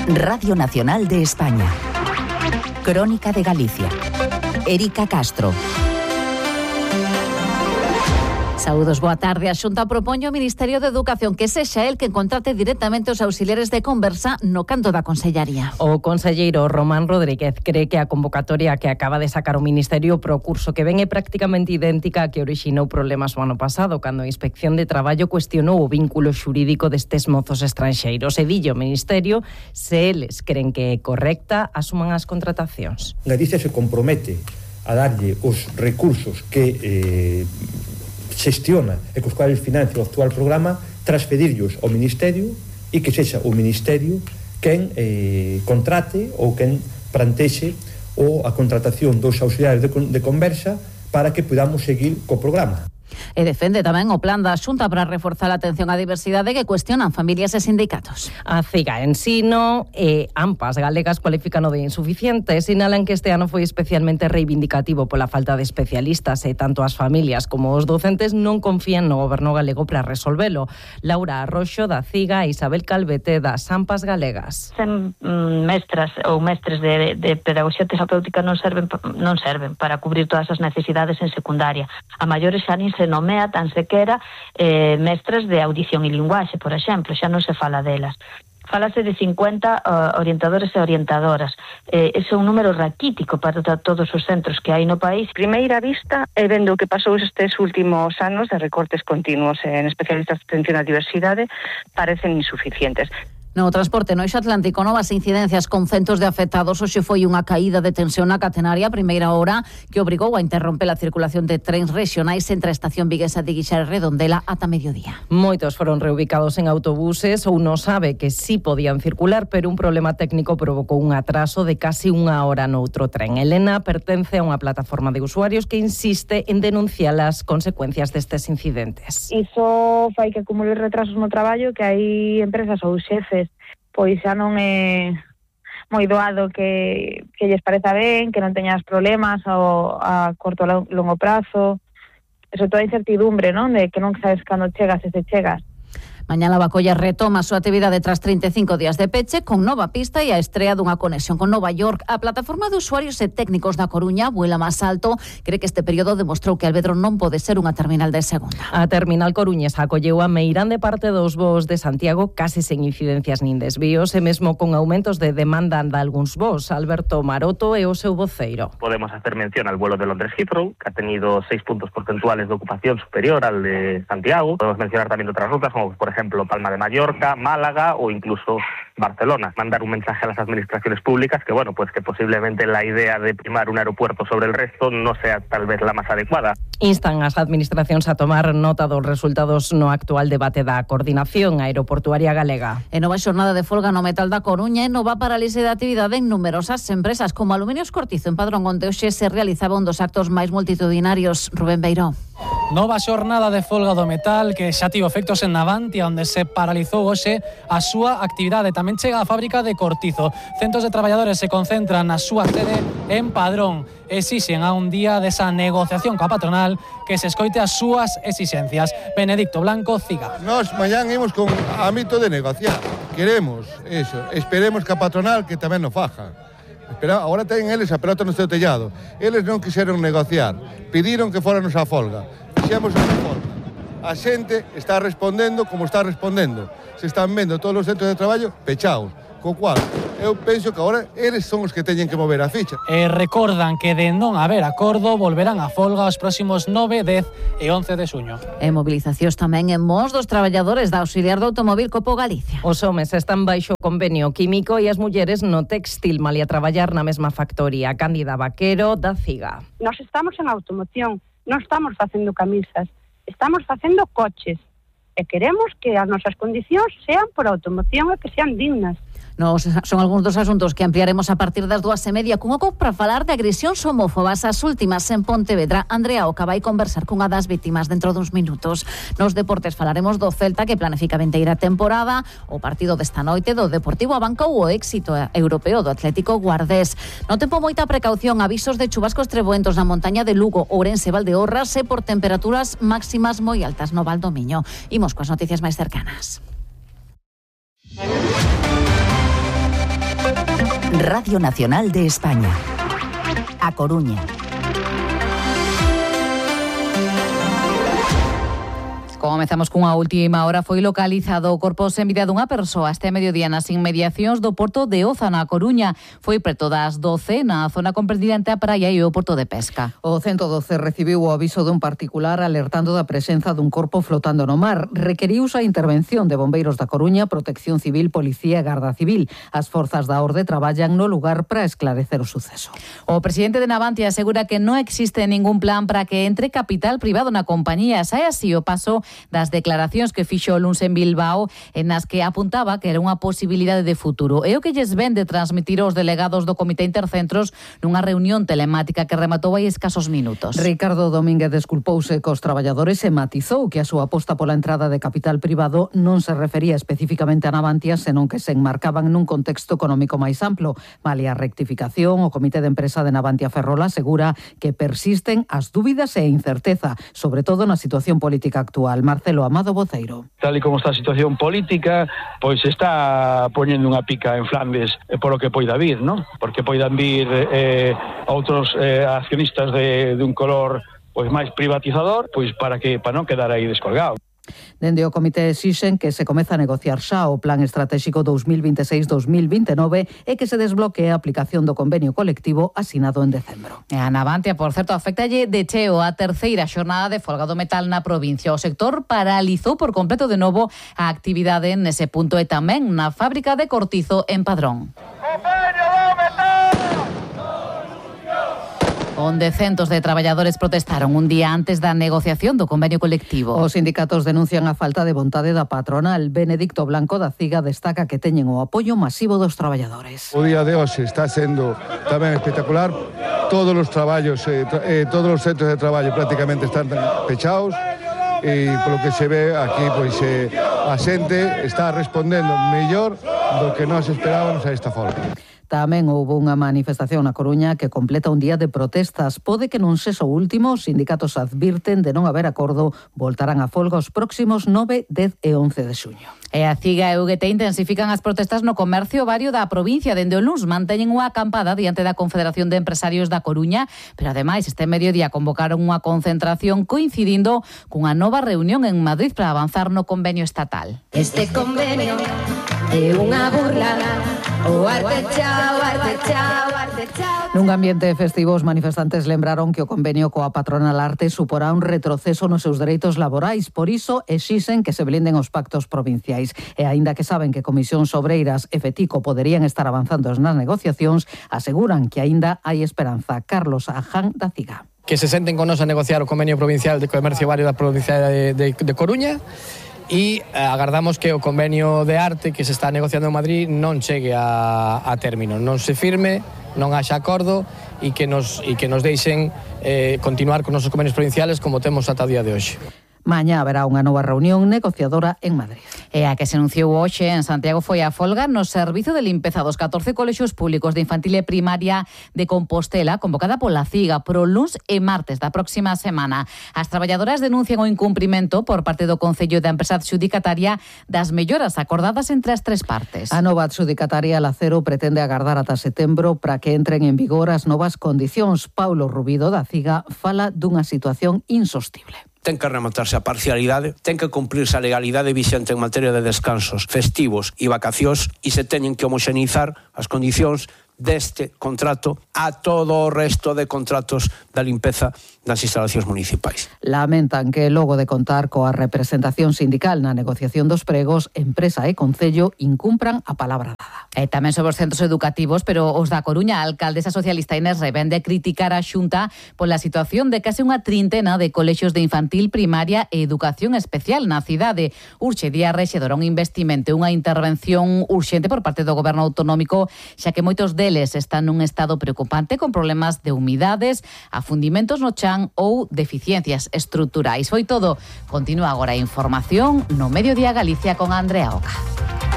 Radio Nacional de España. Crónica de Galicia. Érica Castro. Saúdos, boa tarde. A Xunta propoñe ao Ministerio de Educación que sexa el que contrate directamente os auxiliares de conversa no canto da Consellaría. O conselleiro Román Rodríguez cree que a convocatoria que acaba de sacar o Ministerio pro curso que ven é prácticamente idéntica a que orixinou problemas o ano pasado, cando a Inspección de Traballo cuestionou o vínculo xurídico destes mozos estranxeiros. E dille o Ministerio, se eles creen que é correcta, asuman as contratacións. Galicia se compromete a darlle os recursos que xestiona e cos cuales financia o actual programa, transferirlos ao Ministerio e que sexa o Ministerio quen contrate ou quen plantexe a contratación dos auxiliares de conversa para que podamos seguir co programa. E defende tamén o plan da Xunta para reforzar a atención á diversidade que cuestionan familias e sindicatos. A CIGA Ensino e AMPAs galegas cualifican o de insuficiente e sinalan que este ano foi especialmente reivindicativo pola falta de especialistas e tanto as familias como os docentes non confían no goberno galego para resolvelo. Laura Arroxo da CIGA e Isabel Calvete das AMPAs galegas. Mestras ou mestres de pedagogía terapéutica non serven para cubrir todas as necesidades en secundaria. A maiores xa nin se nomea tan sequera mestres de audición e linguaxe, por exemplo, xa non se fala delas. Falase de 50 orientadores e orientadoras. Ese é un número raquítico para todos os centros que hai no país. Primeira vista, e vendo o que pasou estes últimos anos de recortes continuos en especialistas de atención á diversidade, parecen insuficientes. No transporte no eixo Atlántico, novas incidencias con centos de afectados. Hoxe foi unha caída de tensión na catenaria a primeira hora que obrigou a interromper a circulación de trens regionais entre a estación viguesa de Guixar e Redondela ata mediodía. Moitos foron reubicados en autobuses ou non sabe que sí podían circular, pero un problema técnico provocou un atraso de casi unha hora noutro tren. Elena pertence a unha plataforma de usuarios que insiste en denunciar as consecuencias destes incidentes. Iso fai que acumule retrasos no traballo, que hai empresas ou xefes pois xa non é moi doado que lles pareza ben, que non teñas problemas a corto ou longo prazo, sobre todo a incertidumbre, non? De que non sabes cando chegas e se chegas. Mañá Lavacolla retoma a súa actividade tras 35 días de peche con nova pista e a estrea dunha conexión con Nova York. A plataforma de usuarios e técnicos da Coruña, Vuela Más Alto, cree que este período demostrou que Alvedro non pode ser unha terminal de segunda. A terminal coruñesa acolleu a meirande parte dos voos de Santiago case sen incidencias nin desvíos e mesmo con aumentos de demanda de algúns voos. Alberto Maroto é o seu voceiro. Podemos hacer mención al vuelo de Londres Heathrow, que ha tenido 6 puntos porcentuales de ocupación superior al de Santiago. Podemos mencionar también otras rutas como por ejemplo Palma de Mallorca, Málaga o incluso Barcelona. Mandar un mensaje a las administraciones públicas que, bueno, pues que posiblemente la idea de primar un aeropuerto sobre el resto no sea tal vez la más adecuada. Instan as administracións a tomar nota dos resultados no actual debate da coordinación aeroportuaria galega. E nova xornada de folga no metal da Coruña e nova parálise de actividade en numerosas empresas como Aluminios Cortizo en Padrón, onde hoxe se realizaba un dos actos máis multitudinarios. Rubén Beiró. Nova xornada de folga do metal que xa tivo efectos en Navantia, onde se paralizou hoxe a súa actividade. Tamén chega a fábrica de Cortizo. Centos de traballadores se concentran na súa sede en Padrón. Exixen a un día desa negociación coa patronal que se escoite as súas exixencias. Benedicto Blanco, CIGA. Nós mañán imos con ámbito de negociar. Queremos eso. Esperemos que a patronal que tamén nos faja. Agora ten eles a pelota no seu tellado. Eles non quixeron negociar. Pediron que fóramos a folga. Fixemos a folga. A xente está respondendo como está respondendo. Se están vendo todos os centros de traballo pechados. Co cual, eu penso que agora eles son os que teñen que mover a ficha. E recordan que de non haber acordo volverán a folga os próximos 9, 10 e 11 de xuño. E mobilizacións tamén en Mos dos traballadores da auxiliar do automóvil Copo Galicia. Os homes están baixo convenio químico e as mulleres no textil, malia traballar na mesma factoría. Cándida Vaquero, da CIGA. Nós estamos en automoción, non estamos facendo camisas, estamos facendo coches. E queremos que as nosas condicións sean por automoción e que sean dignas. Son algúns dos asuntos que ampliaremos a partir das 2:30 cun oco para falar de agresións homófobas as últimas en Pontevedra. Andrea Oca vai conversar cunha das vítimas dentro duns minutos. Nos deportes falaremos do Celta que planifica a vindeira temporada, o partido desta noite do Deportivo Abanca ou o éxito europeo do Atlético Guardés. No tempo moita precaución, avisos de chubascos treboentos na montaña de Lugo, Ourense, Valdeorras e por temperaturas máximas moi altas no Val do Miño. Imos coas noticias máis cercanas. Radio Nacional de España. A Coruña. Comezamos cunha última hora. Foi localizado o corpo sen vida dunha persoa este mediodía nas inmediacións do porto de Oza, na Coruña. Foi preto das 12 na zona comprendida entre a praia e o porto de pesca. O 112 recibiu o aviso dun particular alertando da presenza dun corpo flotando no mar. Requeriuse a intervención de bombeiros da Coruña, Protección Civil, Policía e Garda Civil. As forzas da orde traballan no lugar para esclarecer o suceso. O presidente de Navantia asegura que non existe ningún plan para que entre capital privado na compañía. Sae así o paso das declaracións que fixo o luns en Bilbao, en as que apuntaba que era unha posibilidade de futuro. É o que lles ven de transmitir aos delegados do Comité Intercentros nunha reunión telemática que rematou hai escasos minutos. Ricardo Domínguez desculpouse cos traballadores e matizou que a súa aposta pola entrada de capital privado non se refería especificamente a Navantia, senón que se enmarcaban nun contexto económico máis amplo. Malia a rectificación, o Comité de Empresa de Navantia Ferrol asegura que persisten as dúbidas e a incerteza, sobre todo na situación política actual. Marcelo Amado, voceiro. Tal e como está a situación política, pois está poñendo unha pica en Flandes polo que poida vir, non? Porque poidan vir outros accionistas de un color pois máis privatizador, pois para non quedar aí descolgado. Dende o comité exixen que se comece a negociar xa o plan estratégico 2026-2029 e que se desbloquee a aplicación do convenio colectivo asinado en decembro. A Navantia, por certo, afectalle de cheo a terceira xornada de folga do metal na provincia. O sector paralizou por completo de novo a actividade nese punto e tamén na fábrica de Cortizo en Padrón. Onde centos de traballadores protestaron un día antes da negociación do convenio colectivo. Os sindicatos denuncian a falta de vontade da patronal. Benedicto Blanco da CIGA destaca que teñen o apoio masivo dos traballadores. O día de hoxe está sendo tamén espectacular. Todos os traballos, todos os centros de traballo prácticamente están pechados. E polo que se ve aquí, pois a xente está respondendo mellor do que nós esperábamos a esta folga. Tamén houve unha manifestación na Coruña que completa un día de protestas. Pode que non sexa o último, os sindicatos advirten de non haber acordo, voltarán a folga os próximos 9, 10 e 11 de xuño. E a CIGA e a UGT intensifican as protestas no comercio vario da provincia. Dende o luns manteñen unha acampada diante da Confederación de Empresarios da Coruña, pero ademais este mediodía convocaron unha concentración coincidindo cunha nova reunión en Madrid para avanzar no convenio estatal. Este convenio é unha burla. O arte chao, arte chao, arte chao. Nun ambiente festivo, os manifestantes lembraron que o convenio coa patronal arte suporá un retroceso nos seus dereitos laborais. Por iso, exixen que se blinden os pactos provinciais. E aínda que saben que Comisións Obreiras e FETICO poderían estar avanzando nas negociacións, aseguran que aínda hai esperanza. Carlos Aján, da CIGA. Que se senten con nos a negociar o convenio provincial de comercio vario da provincia de Coruña, e agardamos que o convenio de arte que se está negociando en Madrid non chegue a término, non se firme, non haxa acordo e que nos deixen continuar con nosos convenios provinciales como temos ata o día de hoxe. Mañá haberá unha nova reunión negociadora en Madrid. E a que se anunciou hoxe en Santiago foi a folga no servizo de limpeza dos 14 colexios públicos de infantil e primaria de Compostela, convocada pola CIGA pro luns e martes da próxima semana. As traballadoras denuncian o incumprimento por parte do Concello da empresa adxudicataria das melloras acordadas entre as tres partes. A nova adxudicataria Lacero pretende agardar ata setembro para que entren en vigor as novas condicións. Paulo Rubido, da CIGA, fala dunha situación insostible. Ten que rematarse a parcialidade, ten que cumprirse a legalidade vixente en materia de descansos, festivos e vacacións e se teñen que homoxeneizar as condicións deste contrato a todo o resto de contratos da limpeza das instalacións municipais. Lamentan que logo de contar coa representación sindical na negociación dos pregos, empresa e concello incumpran a palabra dada. E tamén sobre os centros educativos, pero os da Coruña, a alcaldesa socialista Inés Rei vende criticar a Xunta pola situación de case unha trintena de colexios de infantil, primaria e educación especial na cidade. Urxe Díaz Rexedora un investimento, unha intervención urxente por parte do goberno autonómico, xa que moitos deles están nun estado preocupante con problemas de humidades, afundimentos no chan ou deficiencias estruturais. Foi todo. Continúa agora a información no Mediodía Galicia con Andrea Oca.